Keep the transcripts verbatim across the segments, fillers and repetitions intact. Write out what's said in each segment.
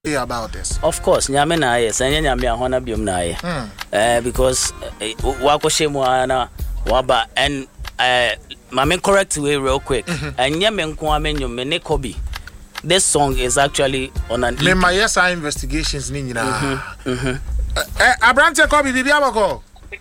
about this? Of course, nyame na yes, and nyame ahona biom na ye. Eh because wa ko shemu ana waba and uh mama correct way real quick. And nyame nko amenyo me ne Kobe. This song is actually on an me my yes investigations ni nyina. Mhm. Eh Abrante Kobe bibi abako.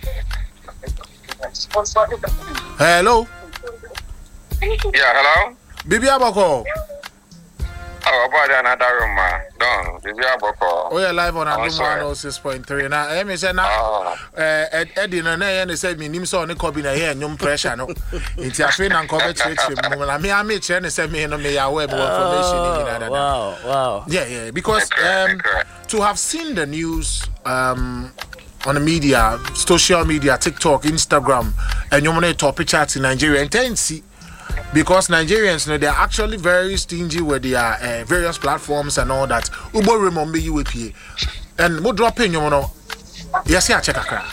Hello. Yeah, hello. Bibi abako. Oh, about another room, man. Don't. Bibi abako. Oh, yeah, live on one oh six point three. Now, I mean, say now, eh, Eddie na na yen say me nim so ne Kobe na here nyum pressure no. Nti afi na Kobe church mu na me am che ne say me no me ya web information ni na. Wow, wow. Yeah, yeah, because um to have seen the news um on the media, social media, TikTok, Instagram, and you want to top chat in Nigeria and then see. Because Nigerians, you know, they're actually very stingy with their uh, various platforms and all that. Ubo remember you with you. And more dropping, you know, yes, yeah, check a crack.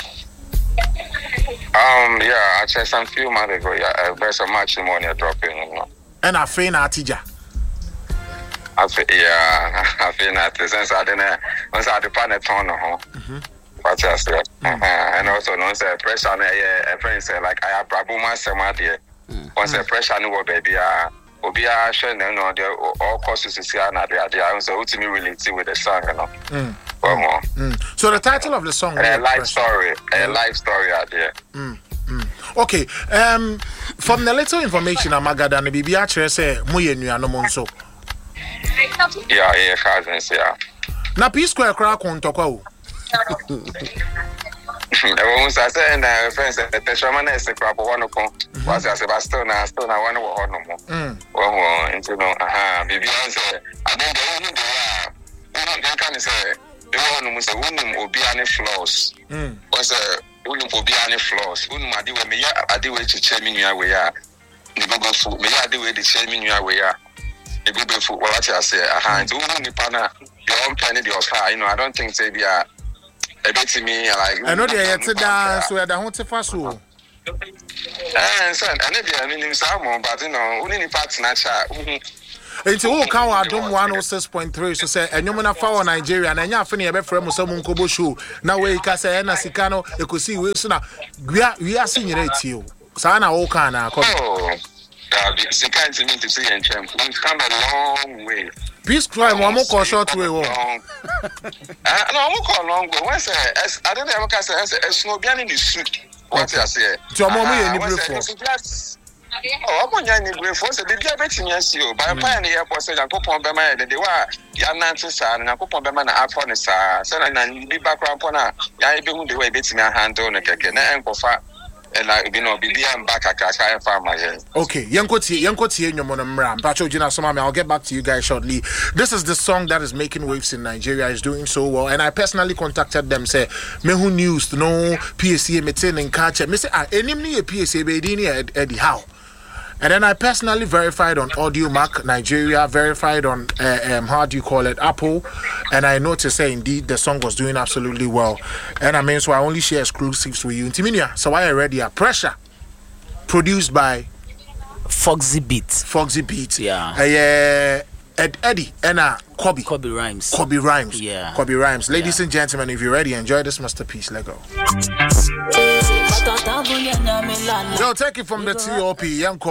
Um, yeah, I checked some few months ago. Yeah, there's so much money dropping. You know. And I feel not teacher. I feel, yeah, I feel not. Since I didn't, once I depend on home. What I said. And also, no, say pressure on a friend say, like, I have problem myself, my dear. Once the pressure no baby ah obi a hwe no no the all courses is here na the idea so what me relate with the song no mm. Mm. So the title of the song a life story a life story idea mm. Mm. Okay, um from the little information I'm gathered na bibi a kire say moye nuanom nso yeah yeah cousins yeah na P Square kra kontokwa o I won't say na friends the shaman is a crap one ko was as Sebastian na still na one wo no mo oh into no aha bibi say I don't know the one you can say the one mo say unum obi ani flaws mm was a unum obi ani flaws unum ade we me ya ade we chiche mi nua we ya ni go fu me ya ade we de chiche mi nua we ya e go be fu what I say aha into unum nipa na your own penny the offer you know I don't think say be a to me like I know they yet dance so the hot faso eh son I know I mean some but you know only ni part na cha Enti wo kan wa dom one oh six point three so say enyom na fa wo Nigeria na nya afa ne ye be frɛ mo so nkobo show na we ka say na sika no ekosi we so na wia wia se nyira tie o sa na wo kan na akọ the sika ntimi to see en champ we come a long way. Peace crime one more call short way one. Ah no one call long way. When say I don't ever say it's no bian in the suit. What I say. To mo mo ye ni brefo. Oh, I'm on ni brefo say the bia betimi asi o. By pa na ye say Yakopon be ma de wa ya nante sa na Yakopon be ma na afọ ne sa. Say na bi background po na ya be hu de wa betimi handle ne keke na enkofa. And like you know, be I'm back at Kaka Farm again. Okay, Yankoti, Yankoti, Yamonamram, Pacho Jina Somami. I'll get back to you guys shortly. This is the song that is making waves in Nigeria, is doing so well. And I personally contacted them, say, Mehu News, no P S C, Metin and Kacha. Me say, ah, any me a P S C, Bedini, Eddie How. And then I personally verified on Audio Mac Nigeria, verified on uh, um, how do you call it, Apple, and I noticed say indeed the song was doing absolutely well. And I mean, so I only share exclusives with you. Intiminia, so I already are Pressure, produced by Foxy Beat. Foxy Beat. Yeah. Uh, yeah. Ed, Eddie and uh, Kobe. Kobe Rhymes. Kobe Rhymes. Yeah. Kobe Rhymes. Ladies yeah. and gentlemen, if you're ready, enjoy this masterpiece. Let go. Yo, take it from the T O P. Young